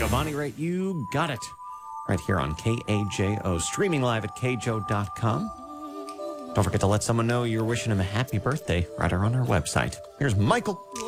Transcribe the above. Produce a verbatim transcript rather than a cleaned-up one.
to Bonnie Raitt, You Got It, right here on K A J O, streaming live at K J O dot com. Don't forget to let someone know you're wishing him a happy birthday right on our website. Here's Michael.